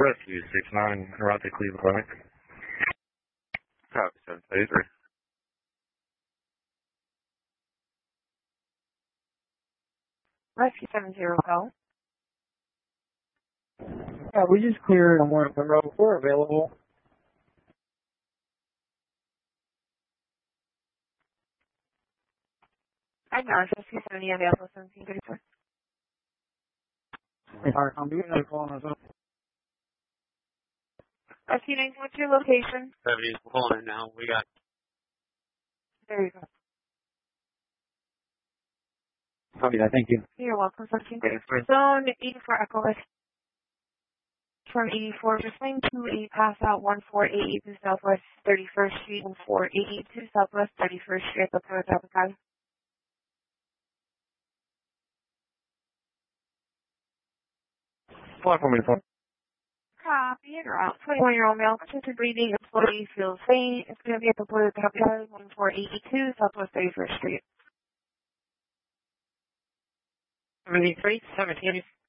Rescue 69, route to Cleveland Clinic. Copy, 733. Rescue 70 go. Yeah, we just cleared on one of the road. We're available. Hi, Nars, Rescue 70 available 1734. Alright, I'm doing another call on us. Rescue 19, what's your location? 70's pulling in now. We got. There you go. Copy that, thank you. You're welcome, 1734. Zone 84 Echo Rescue. From 84, returning to a pass out 1488 to Southwest 31st Street and 488 to Southwest 31st Street at the Port of Avocado. Fly for me, phone. Copy it. Around 21-year-old male, conscious breathing employee feels faint. It's going to be at the Port of Avocado 1482 Southwest 31st Street. 73, 17.